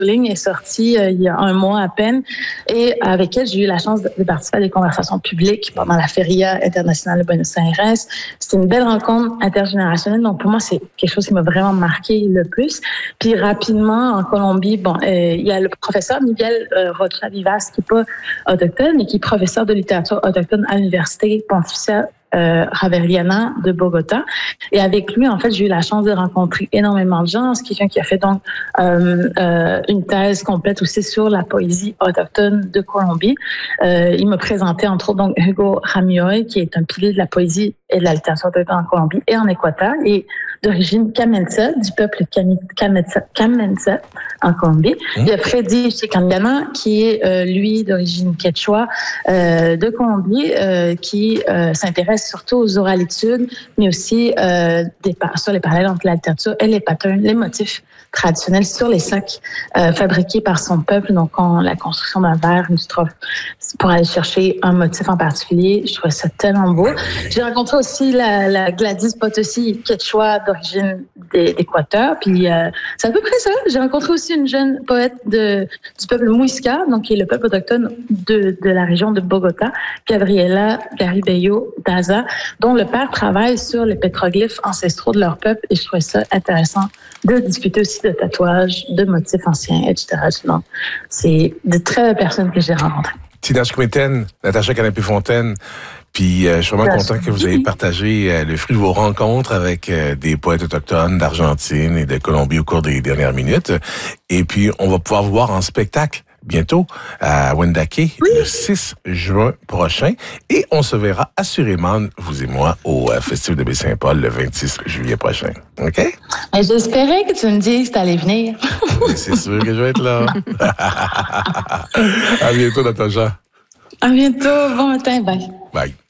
ligne est sortie il y a un mois à peine et avec elle, j'ai eu la chance de participer à des conversations publiques pendant la Feria internationale de Buenos Aires. C'était une belle rencontre intergénérationnelle, donc pour moi, c'est quelque chose qui m'a vraiment marqué le plus. Puis rapidement, en Colombie, il y a le professeur Miguel Rocha Vivas, qui n'est pas autochtone, mais qui est professeur de littérature autochtone à l'Université pontificale Javeriana de Bogota. Et avec lui, en fait, j'ai eu la chance de rencontrer énormément de gens. C'est quelqu'un qui a fait donc une thèse complète aussi sur la poésie autochtone de Colombie. Il m'a présenté entre autres donc Hugo Ramioy, qui est un pilier de la poésie et de la littérature autochtone en Colombie et en Équateur, et d'origine Kamenza, du peuple Kamenza en Colombie. Il y a Freddy Chicangana, qui est, lui, d'origine quechua de Colombie, qui s'intéresse surtout aux oralitudes, mais aussi sur les parallèles entre la littérature et les patterns, les motifs traditionnels sur les sacs fabriqués par son peuple. Donc, la construction d'un verre, une strophe, pour aller chercher un motif en particulier. Je trouvais ça tellement beau. J'ai rencontré aussi la Gladys Potosí, quechua d'origine d'Équateur. Puis, c'est à peu près ça. J'ai rencontré aussi une jeune poète du peuple Muisca, donc qui est le peuple autochtone de la région de Bogota, Gabriela Garibello Daza, dont le père travaille sur les pétroglyphes ancestraux de leur peuple. Et je trouvais ça intéressant de discuter aussi de tatouages, de motifs anciens, etc. Donc, c'est de très belles personnes que j'ai rencontrées. Tinashe Quinten, Natacha Canapé-Fontaine, puis je suis vraiment content que vous ayez partagé le fruit de vos rencontres avec des poètes autochtones d'Argentine et de Colombie au cours des dernières minutes. Et puis, on va pouvoir vous voir en spectacle bientôt à Wendake, le 6 juin prochain. Et on se verra assurément, vous et moi, au Festival de Baie-Saint-Paul le 26 juillet prochain. OK? Et j'espérais que tu me dises que tu allais venir. C'est sûr que je vais être là. À bientôt, Natacha. À bientôt. Bon matin. Bye. Bye.